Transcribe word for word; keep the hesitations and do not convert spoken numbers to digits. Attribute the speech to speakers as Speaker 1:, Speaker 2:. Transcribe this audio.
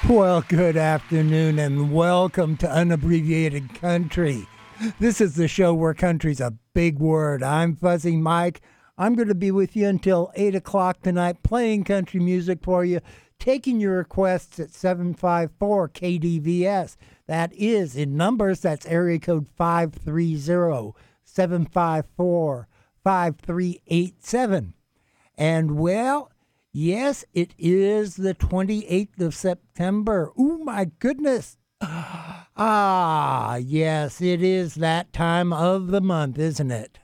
Speaker 1: Well, good afternoon and welcome to Unabbreviated Country. This is the show where country's a big word. I'm Fuzzy Mike. I'm going to be with you until eight o'clock tonight playing country music for you, taking your requests at seven five four K D V S. That is in numbers, that's area code five three zero, seven five four, five three eight seven. And well, yes, it is the twenty-eighth of September. Oh, my goodness. Ah, yes, it is that time of the month, isn't it?